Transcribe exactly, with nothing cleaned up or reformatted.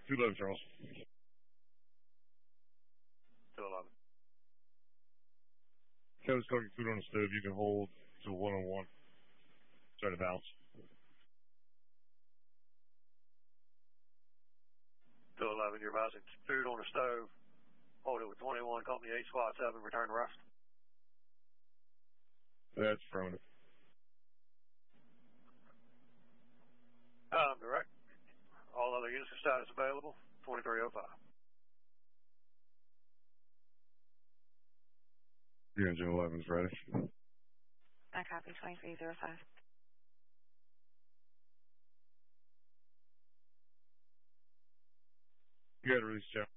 two eleven, Charles. two eleven. Kevin's cooking food on the stove. You can hold to one on one. Try to bounce. two eleven, you're bouncing food on the stove. Hold it with twenty-one, company eight, squad seven, return to rest. That's affirmative. Um, direct. All other units of status available, twenty-three oh five. Engine eleven's ready. I copy twenty-three oh five. You got to release check.